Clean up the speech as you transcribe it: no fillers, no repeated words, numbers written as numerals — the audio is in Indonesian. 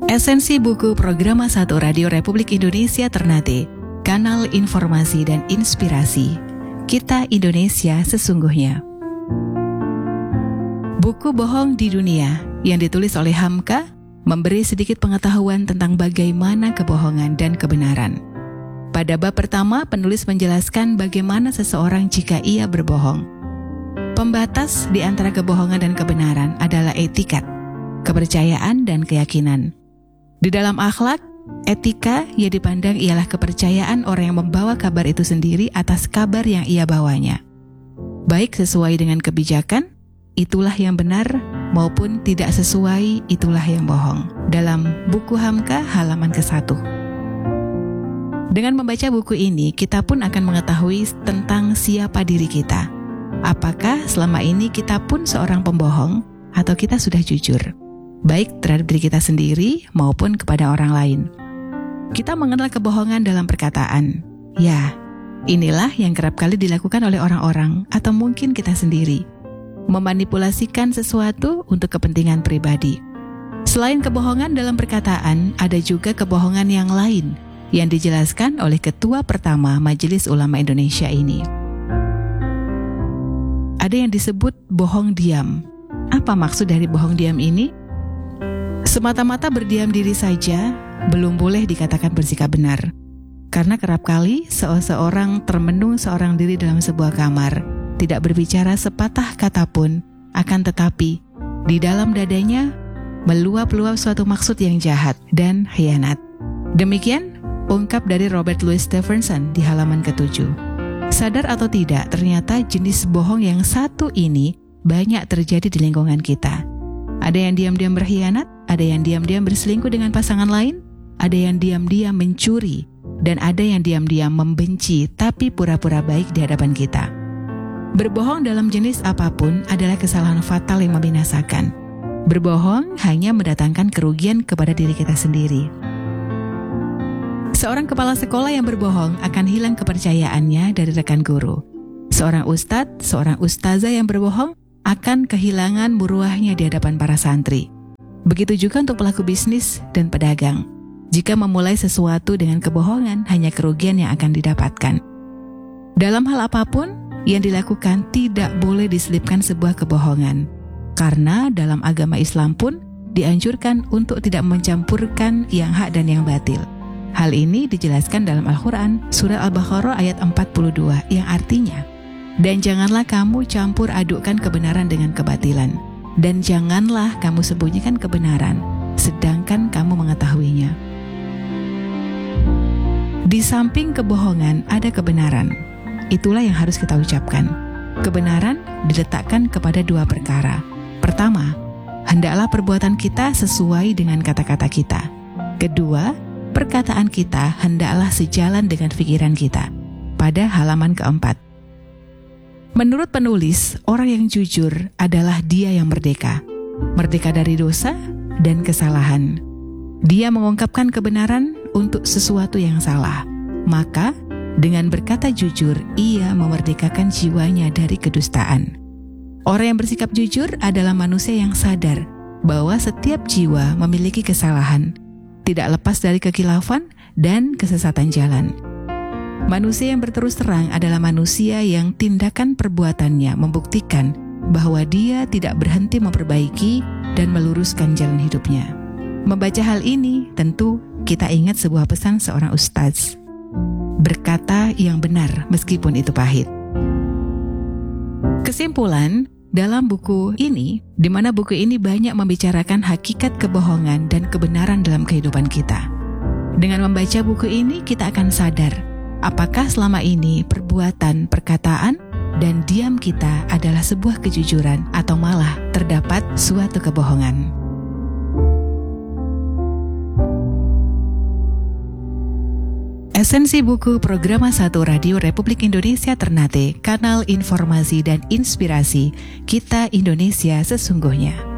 Esensi buku Programa 1 Radio Republik Indonesia Ternate, kanal informasi dan inspirasi. Kita Indonesia sesungguhnya. Buku Bohong di Dunia yang ditulis oleh Hamka memberi sedikit pengetahuan tentang bagaimana kebohongan dan kebenaran. Pada bab pertama, penulis menjelaskan bagaimana seseorang jika ia berbohong. Pembatas di antara kebohongan dan kebenaran adalah etikat, kepercayaan, dan keyakinan. Di dalam akhlak, etika yang dipandang ialah kepercayaan orang yang membawa kabar itu sendiri atas kabar yang ia bawanya. Baik sesuai dengan kebijakan, itulah yang benar, maupun tidak sesuai, itulah yang bohong. Dalam buku Hamka halaman ke-1. Dengan membaca buku ini, kita pun akan mengetahui tentang siapa diri kita. Apakah selama ini kita pun seorang pembohong, atau kita sudah jujur? Baik terhadap diri kita sendiri maupun kepada orang lain. Kita mengenal kebohongan dalam perkataan. Ya, inilah yang kerap kali dilakukan oleh orang-orang atau mungkin kita sendiri. Memanipulasikan sesuatu untuk kepentingan pribadi. Selain kebohongan dalam perkataan, ada juga kebohongan yang lain yang dijelaskan oleh Ketua Pertama Majelis Ulama Indonesia ini. Ada yang disebut bohong diam. Apa maksud dari bohong diam ini? Semata-mata berdiam diri saja belum boleh dikatakan bersikap benar. Karena kerap kali seseorang termenung seorang diri dalam sebuah kamar, tidak berbicara sepatah kata pun, akan tetapi di dalam dadanya meluap-luap suatu maksud yang jahat dan khianat. Demikian ungkap dari Robert Louis Stevenson di halaman ke-7. Sadar atau tidak, ternyata jenis bohong yang satu ini banyak terjadi di lingkungan kita. Ada yang diam-diam berkhianat, ada yang diam-diam berselingkuh dengan pasangan lain, ada yang diam-diam mencuri, dan ada yang diam-diam membenci tapi pura-pura baik di hadapan kita. Berbohong dalam jenis apapun adalah kesalahan fatal yang membinasakan. Berbohong hanya mendatangkan kerugian kepada diri kita sendiri. Seorang kepala sekolah yang berbohong akan hilang kepercayaannya dari rekan guru. Seorang ustadz, seorang ustazah yang berbohong akan kehilangan muruahnya di hadapan para santri. Begitu juga untuk pelaku bisnis dan pedagang. Jika memulai sesuatu dengan kebohongan, hanya kerugian yang akan didapatkan. Dalam hal apapun yang dilakukan, tidak boleh diselipkan sebuah kebohongan. Karena dalam agama Islam pun dianjurkan untuk tidak mencampurkan yang hak dan yang batil. Hal ini dijelaskan dalam Al-Quran, surah Al-Baqarah ayat 42, yang artinya, dan janganlah kamu campur adukkan kebenaran dengan kebatilan. Dan janganlah kamu sembunyikan kebenaran, sedangkan kamu mengetahuinya. Di samping kebohongan ada kebenaran. Itulah yang harus kita ucapkan. Kebenaran diletakkan kepada dua perkara. Pertama, hendaklah perbuatan kita sesuai dengan kata-kata kita. Kedua, perkataan kita hendaklah sejalan dengan pikiran kita. Pada halaman ke-4. Menurut penulis, orang yang jujur adalah dia yang merdeka. Merdeka dari dosa dan kesalahan. Dia mengungkapkan kebenaran untuk sesuatu yang salah. Maka, dengan berkata jujur, ia memerdekakan jiwanya dari kedustaan. Orang yang bersikap jujur adalah manusia yang sadar bahwa setiap jiwa memiliki kesalahan, tidak lepas dari kekhilafan dan kesesatan jalan. Manusia yang berterus terang adalah manusia yang tindakan perbuatannya membuktikan bahwa dia tidak berhenti memperbaiki dan meluruskan jalan hidupnya. Membaca hal ini, tentu kita ingat sebuah pesan seorang ustaz. Berkata yang benar meskipun itu pahit. Kesimpulan, dalam buku ini, di mana buku ini banyak membicarakan hakikat kebohongan dan kebenaran dalam kehidupan kita. Dengan membaca buku ini, kita akan sadar apakah selama ini perbuatan, perkataan, dan diam kita adalah sebuah kejujuran atau malah terdapat suatu kebohongan. Esensi buku Programa 1 Radio Republik Indonesia Ternate, kanal informasi dan inspirasi. Kita Indonesia sesungguhnya.